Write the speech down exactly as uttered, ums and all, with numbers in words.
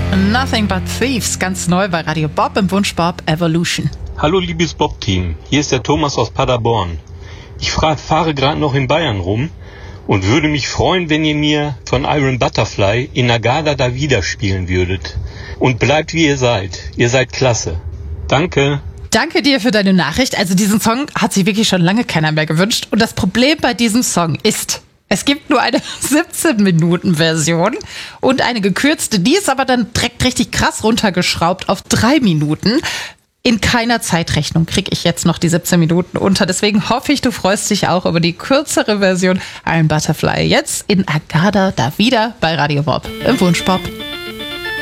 Nothing But Thieves, ganz neu bei Radio Bob im Wunsch Bob Evolution. Hallo liebes Bob-Team, hier ist der Thomas aus Paderborn. Ich fra- fahre gerade noch in Bayern rum und würde mich freuen, wenn ihr mir von Iron Butterfly In Agada da wieder spielen würdet. Und bleibt wie ihr seid, ihr seid klasse. Danke. Danke dir für deine Nachricht. Also diesen Song hat sich wirklich schon lange keiner mehr gewünscht. Und das Problem bei diesem Song ist, es gibt nur eine siebzehn-Minuten-Version und eine gekürzte. Die ist aber dann direkt richtig krass runtergeschraubt auf drei Minuten. In keiner Zeitrechnung kriege ich jetzt noch die siebzehn Minuten unter. Deswegen hoffe ich, du freust dich auch über die kürzere Version Iron Butterfly. Jetzt in Agada da wieder bei Radio Bob im Wunsch Bob.